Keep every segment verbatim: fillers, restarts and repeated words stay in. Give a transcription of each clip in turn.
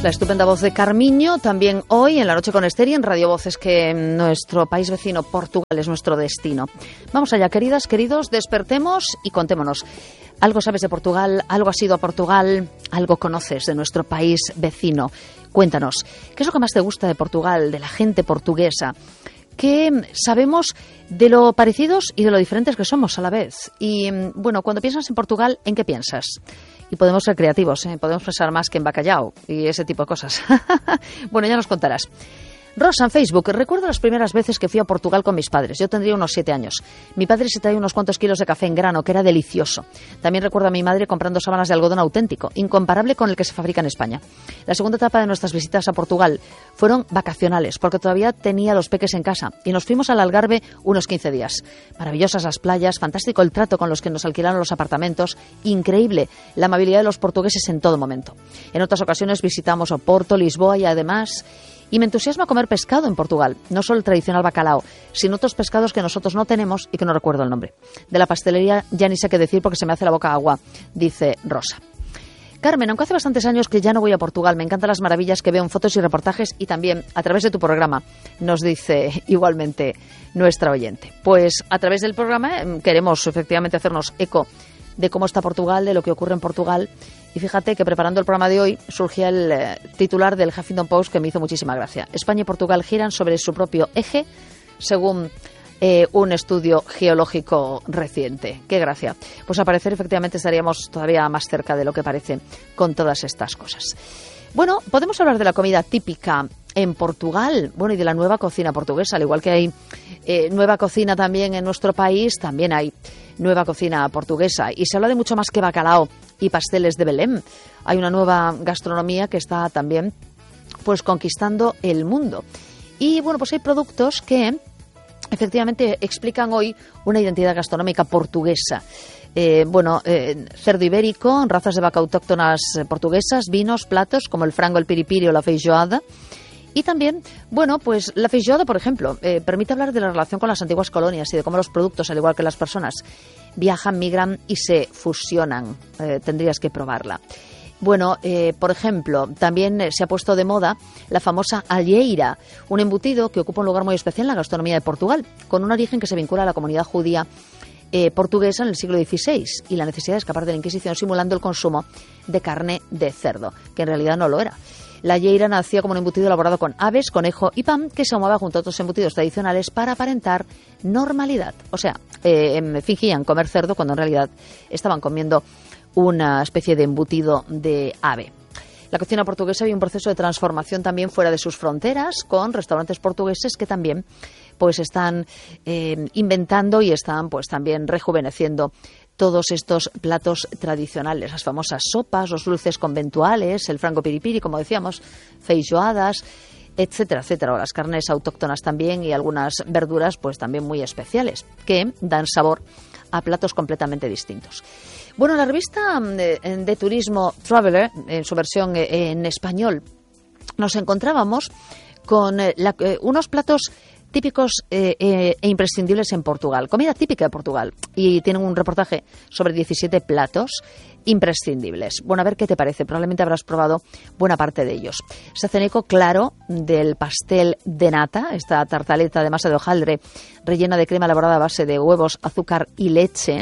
la estupenda voz de Carmiño, también hoy en La Noche con Esther y en Radio Voces, que nuestro país vecino Portugal es nuestro destino. Vamos allá, queridas, queridos, despertemos y contémonos. ¿Algo sabes de Portugal? ¿Algo has ido a Portugal? ¿Algo conoces de nuestro país vecino? Cuéntanos, ¿qué es lo que más te gusta de Portugal, de la gente portuguesa? ¿Qué sabemos de lo parecidos y de lo diferentes que somos a la vez? Y, bueno, cuando piensas en Portugal, ¿en qué piensas? Y podemos ser creativos, ¿eh? Podemos pensar más que en bacalao y ese tipo de cosas. Bueno, ya nos contarás. Rosa, en Facebook, recuerdo las primeras veces que fui a Portugal con mis padres. Yo tendría unos siete años. Mi padre se traía unos cuantos kilos de café en grano, que era delicioso. También recuerdo a mi madre comprando sábanas de algodón auténtico, incomparable con el que se fabrica en España. La segunda etapa de nuestras visitas a Portugal fueron vacacionales, porque todavía tenía los peques en casa, y nos fuimos al Algarve unos quince días. Maravillosas las playas, fantástico el trato con los que nos alquilaron los apartamentos, increíble la amabilidad de los portugueses en todo momento. En otras ocasiones visitamos Oporto, Lisboa y además... Y me entusiasma comer pescado en Portugal, no solo el tradicional bacalao, sino otros pescados que nosotros no tenemos y que no recuerdo el nombre. De la pastelería ya ni sé qué decir porque se me hace la boca agua, dice Rosa. Carmen, aunque hace bastantes años que ya no voy a Portugal, me encantan las maravillas que veo en fotos y reportajes y también a través de tu programa, nos dice igualmente nuestra oyente. Pues a través del programa eh, queremos efectivamente hacernos eco de cómo está Portugal, de lo que ocurre en Portugal. Y fíjate que preparando el programa de hoy surgía el eh, titular del Huffington Post que me hizo muchísima gracia. España y Portugal giran sobre su propio eje, según eh, un estudio geológico reciente. ¡Qué gracia! Pues al parecer efectivamente estaríamos todavía más cerca de lo que parece con todas estas cosas. Bueno, podemos hablar de la comida típica en Portugal, bueno, y de la nueva cocina portuguesa, al igual que hay eh, nueva cocina también en nuestro país, también hay nueva cocina portuguesa. Y se habla de mucho más que bacalao y pasteles de Belém. Hay una nueva gastronomía que está también pues conquistando el mundo. Y bueno, pues hay productos que efectivamente explican hoy una identidad gastronómica portuguesa. Eh, bueno, eh, cerdo ibérico, razas de vaca autóctonas portuguesas, vinos, platos como el frango, el piripiri o la feijoada. Y también, bueno, pues la feijoada, por ejemplo, eh, permite hablar de la relación con las antiguas colonias y de cómo los productos, al igual que las personas, viajan, migran y se fusionan. Eh, tendrías que probarla. Bueno, eh, por ejemplo, también se ha puesto de moda la famosa alheira, un embutido que ocupa un lugar muy especial en la gastronomía de Portugal, con un origen que se vincula a la comunidad judía eh, portuguesa en el siglo dieciséis y la necesidad de escapar de la Inquisición simulando el consumo de carne de cerdo, que en realidad no lo era. La alheira nacía como un embutido elaborado con aves, conejo y pan que se ahumaba junto a otros embutidos tradicionales para aparentar normalidad. O sea, eh, fingían comer cerdo cuando en realidad estaban comiendo una especie de embutido de ave. La cocina portuguesa vive un proceso de transformación también fuera de sus fronteras, con restaurantes portugueses que también pues están eh, inventando y están pues también rejuveneciendo todos estos platos tradicionales, las famosas sopas, los dulces conventuales, el frango piripiri, como decíamos, feijoadas, etcétera, etcétera, o las carnes autóctonas también y algunas verduras pues también muy especiales que dan sabor a platos completamente distintos. Bueno, la revista de, de turismo Traveller, en su versión en español, nos encontrábamos con la, unos platos típicos eh, eh, e imprescindibles en Portugal, comida típica de Portugal, y tienen un reportaje sobre diecisiete platos imprescindibles. Bueno, a ver qué te parece, probablemente habrás probado buena parte de ellos. Se hacen eco, claro, del pastel de nata, esta tartaleta de masa de hojaldre rellena de crema elaborada a base de huevos, azúcar y leche,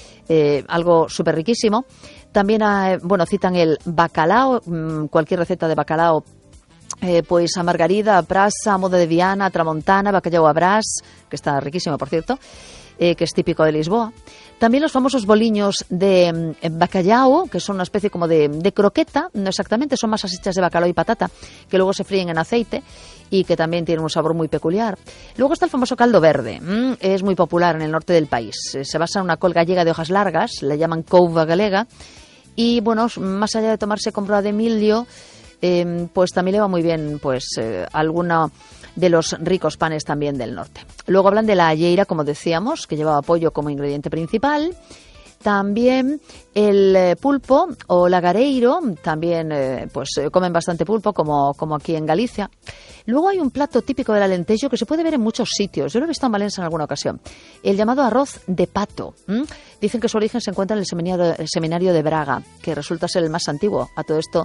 eh, algo súper riquísimo. También, eh, bueno, citan el bacalao, mmm, cualquier receta de bacalao, Eh, pues a margarida, a brasa, a moda de Viana, a tramontana, bacalhau a brás, que está riquísimo, por cierto, eh, que es típico de Lisboa. También los famosos boliños de eh, bacalhau, que son una especie como de, de croqueta, no exactamente, son masas hechas de bacalao y patata, que luego se fríen en aceite y que también tienen un sabor muy peculiar. Luego está el famoso caldo verde, mm, es muy popular en el norte del país. Eh, se basa en una col gallega de hojas largas, le llaman couva galega, y bueno, más allá de tomarse con broa de milio, Eh, pues también le va muy bien pues eh, alguno de los ricos panes también del norte. Luego hablan de la alheira, como decíamos, que llevaba pollo como ingrediente principal. También el eh, pulpo o lagareiro, también eh, pues eh, comen bastante pulpo como, como aquí en Galicia. Luego hay un plato típico del Alentejo que se puede ver en muchos sitios. Yo lo he visto en Valencia en alguna ocasión. El llamado arroz de pato. ¿Mm? Dicen que su origen se encuentra en el seminario, el seminario de Braga, que resulta ser el más antiguo. A todo esto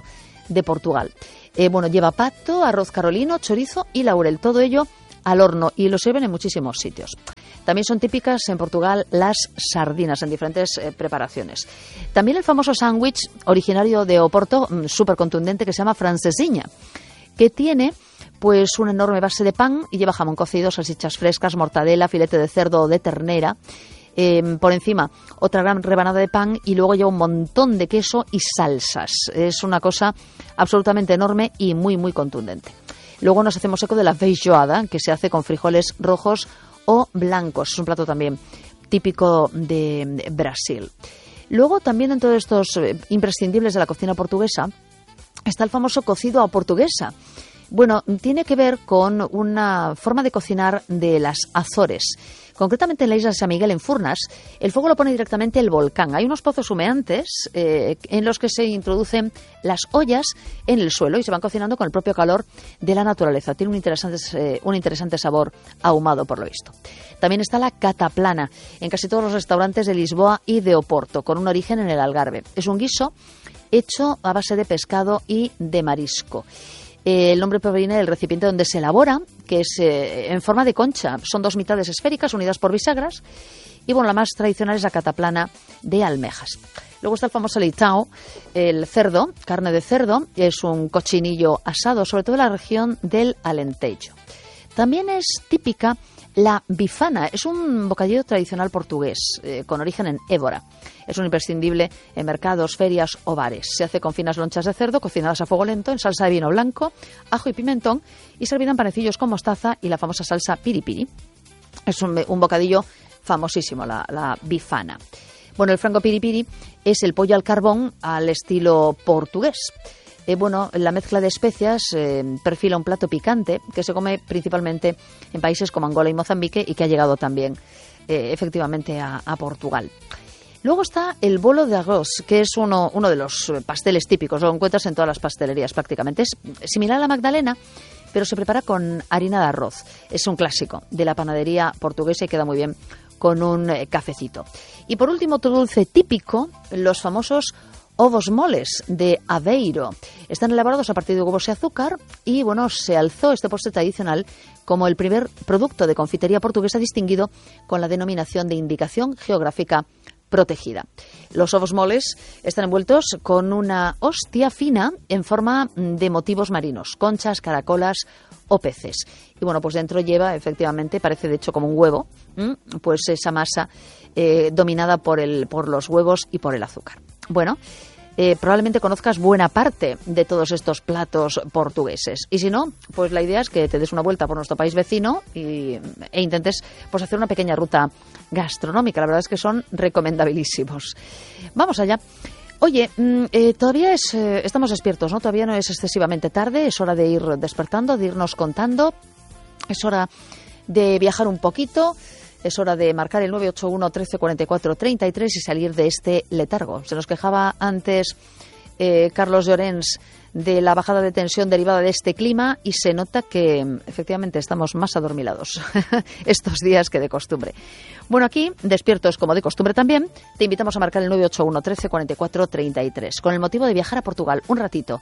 de Portugal. Eh, bueno, lleva pato, arroz carolino, chorizo y laurel, todo ello al horno, y lo sirven en muchísimos sitios. También son típicas en Portugal las sardinas en diferentes eh, preparaciones. También el famoso sándwich originario de Oporto, mmm, súper contundente, que se llama francesinha, que tiene pues una enorme base de pan y lleva jamón cocido, salchichas frescas, mortadela, filete de cerdo o de ternera. Eh, por encima otra gran rebanada de pan y luego lleva un montón de queso y salsas. Es una cosa absolutamente enorme y muy muy contundente. Luego nos hacemos eco de la feijoada, que se hace con frijoles rojos o blancos. Es un plato también típico de Brasil. Luego también dentro de estos imprescindibles de la cocina portuguesa está el famoso cocido a portuguesa. Bueno, tiene que ver con una forma de cocinar de las Azores. Concretamente en la isla de San Miguel, en Furnas, el fuego lo pone directamente el volcán. Hay unos pozos humeantes eh, en los que se introducen las ollas en el suelo y se van cocinando con el propio calor de la naturaleza. Tiene un interesante, eh, un interesante sabor ahumado, por lo visto. También está la cataplana, en casi todos los restaurantes de Lisboa y de Oporto, con un origen en el Algarve. Es un guiso hecho a base de pescado y de marisco. El nombre proviene del recipiente donde se elabora, que es eh, en forma de concha. Son dos mitades esféricas unidas por bisagras. Y bueno, la más tradicional es la cataplana de almejas. Luego está el famoso leitão, el cerdo, carne de cerdo. Es un cochinillo asado, sobre todo en la región del Alentejo. También es típica la bifana. Es un bocadillo tradicional portugués, eh, con origen en Évora. Es un imprescindible en mercados, ferias o bares. Se hace con finas lonchas de cerdo cocinadas a fuego lento en salsa de vino blanco, ajo y pimentón y servida en panecillos con mostaza y la famosa salsa piripiri. Es un, un bocadillo famosísimo, la, la bifana. Bueno, el frango piripiri es el pollo al carbón al estilo portugués. Eh, bueno, la mezcla de especias eh, perfila un plato picante que se come principalmente en países como Angola y Mozambique y que ha llegado también eh, efectivamente a, a Portugal. Luego está el bolo de arroz, que es uno, uno de los pasteles típicos, lo encuentras en todas las pastelerías prácticamente. Es similar a la magdalena, pero se prepara con harina de arroz. Es un clásico de la panadería portuguesa y queda muy bien con un eh, cafecito. Y por último, otro dulce típico, los famosos ovos moles de Aveiro. Están elaborados a partir de huevos y azúcar y, bueno, se alzó este postre tradicional como el primer producto de confitería portuguesa distinguido con la denominación de indicación geográfica protegida. Los ovos moles están envueltos con una hostia fina en forma de motivos marinos, conchas, caracolas o peces. Y bueno, pues dentro lleva, efectivamente, parece de hecho como un huevo, ¿m? pues esa masa eh, dominada por, el, por los huevos y por el azúcar. Bueno, eh, probablemente conozcas buena parte de todos estos platos portugueses. Y si no, pues la idea es que te des una vuelta por nuestro país vecino y, e intentes pues hacer una pequeña ruta gastronómica. La verdad es que son recomendabilísimos. Vamos allá. Oye, eh, todavía es, eh, estamos despiertos, ¿no? Todavía no es excesivamente tarde. Es hora de ir despertando, de irnos contando. Es hora de viajar un poquito. Es hora de marcar el nueve ocho uno, trece, cuarenta y cuatro, treinta y tres y salir de este letargo. Se nos quejaba antes eh, Carlos Llorens de la bajada de tensión derivada de este clima y se nota que efectivamente estamos más adormilados estos días que de costumbre. Bueno, aquí, despiertos como de costumbre también, te invitamos a marcar el nueve ocho uno, trece, cuarenta y cuatro, treinta y tres con el motivo de viajar a Portugal un ratito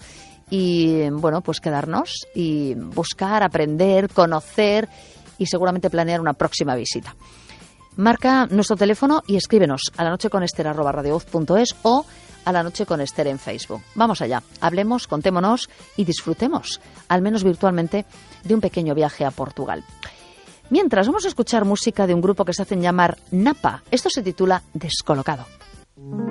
y, bueno, pues quedarnos y buscar, aprender, conocer y seguramente planear una próxima visita. Marca nuestro teléfono y escríbenos a la noche con ester arroba radiovoz punto es o a la noche con Ester en Facebook. Vamos allá, hablemos, contémonos y disfrutemos, al menos virtualmente, de un pequeño viaje a Portugal. Mientras, vamos a escuchar música de un grupo que se hacen llamar Napa. Esto se titula Descolocado.